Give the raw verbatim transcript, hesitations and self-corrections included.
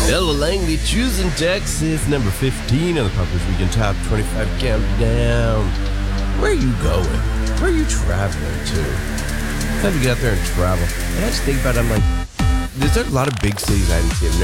Ella Langley choosing Texas, number fifteen on the Pumpers Weekend Top twenty-five Countdown. Where are you going? Where are you traveling to? It's time to get out there and travel. And I just think about it, I'm like, there's a lot of big cities I didn't see.